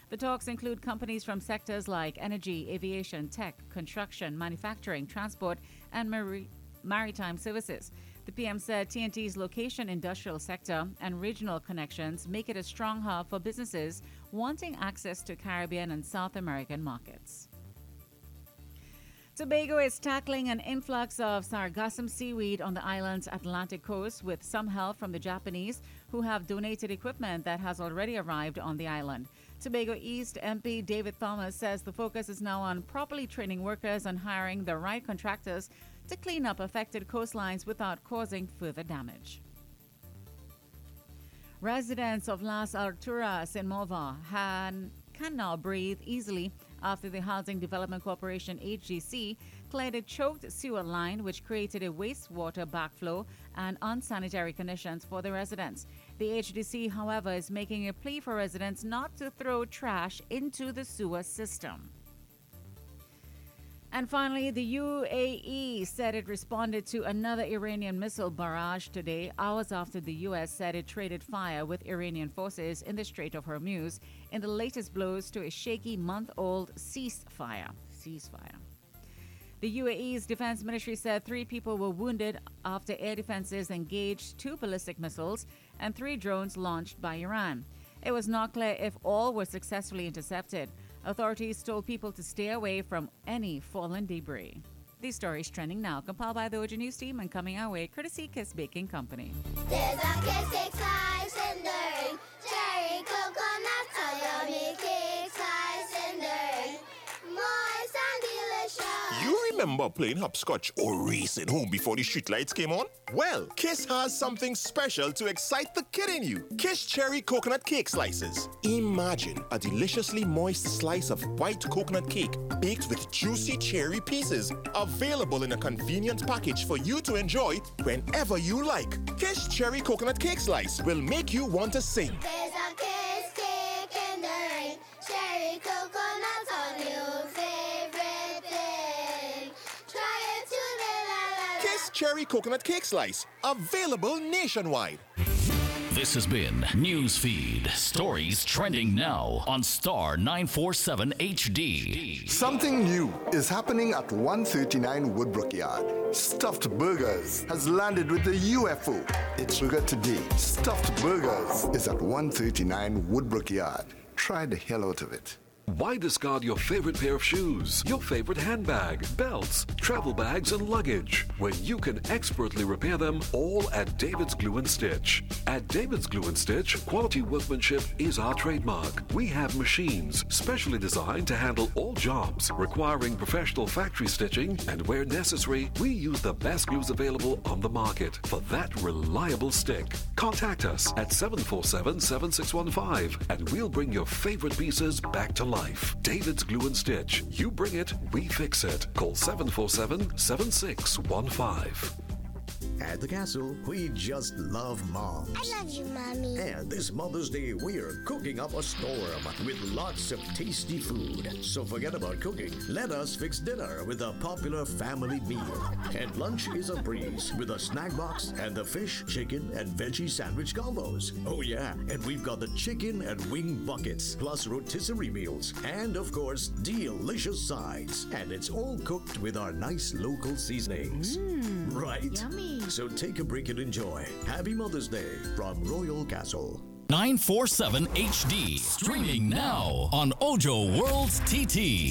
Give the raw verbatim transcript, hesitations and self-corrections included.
The talks include companies from sectors like energy, aviation, tech, construction, manufacturing, transport, and marine. maritime services. The P M said T N T's location, industrial sector, and regional connections make it a strong hub for businesses wanting access to Caribbean and South American markets. Tobago is tackling an influx of sargassum seaweed on the island's Atlantic coast with some help from the Japanese, who have donated equipment that has already arrived on the island. Tobago East M P David Thomas says the focus is now on properly training workers and hiring the right contractors to clean up affected coastlines without causing further damage. Residents of Las Alturas in Morva can, can now breathe easily after the Housing Development Corporation H D C cleared a choked sewer line which created a wastewater backflow and unsanitary conditions for the residents. The H D C, however, is making a plea for residents not to throw trash into the sewer system. And finally, the U A E said it responded to another Iranian missile barrage today, hours after the U S said it traded fire with Iranian forces in the Strait of Hormuz in the latest blows to a shaky month-old ceasefire. Ceasefire. The U A E's defense ministry said three people were wounded after air defenses engaged two ballistic missiles and three drones launched by Iran. It was not clear if all were successfully intercepted. Authorities told people to stay away from any fallen debris. These stories trending now, compiled by the O G News team and coming our way courtesy Kiss Baking Company. There's a kiss six slice in the ring, cherry coconut, a yummy cake slice in the ring, moist and delicious. You remember playing hopscotch or racing home before the streetlights came on? Well, Kiss has something special to excite the kid in you. Kiss Cherry Coconut Cake Slices. Imagine a deliciously moist slice of white coconut cake baked with juicy cherry pieces, available in a convenient package for you to enjoy whenever you like. Kiss Cherry Coconut Cake Slice will make you want to sing. There's a kiss cake in the ring, cherry coconut, a new favorite thing. Try it today, la la la. Kiss Cherry Coconut Cake Slice, available nationwide. This has been Newsfeed. Stories trending now on Star nine forty-seven H D. Something new is happening at one thirty-nine Woodbrook Yard. Stuffed Burgers has landed with the U F O. It's bigger today. Stuffed Burgers is at one thirty-nine Woodbrook Yard. Try the hell out of it. Why discard your favorite pair of shoes, your favorite handbag, belts, travel bags, and luggage when you can expertly repair them all at David's Glue and Stitch? At David's Glue and Stitch, quality workmanship is our trademark. We have machines specially designed to handle all jobs requiring professional factory stitching, and where necessary, we use the best glues available on the market for that reliable stick. Contact us at seven four seven, seven six one five and we'll bring your favorite pieces back to life. David's Glue and Stitch. You bring it, we fix it. Call seven four seven, seven six one five. At the castle, we just love moms. I love you, Mommy. And this Mother's Day, we're cooking up a storm with lots of tasty food. So forget about cooking. Let us fix dinner with a popular family meal. And lunch is a breeze with a snack box and the fish, chicken, and veggie sandwich combos. Oh yeah, and we've got the chicken and wing buckets, plus rotisserie meals, and of course, delicious sides. And it's all cooked with our nice local seasonings. Mmm, right? yummy. So take a break and enjoy. Happy Mother's Day from Royal Castle. nine forty-seven H D. Streaming now on Ojo World T T.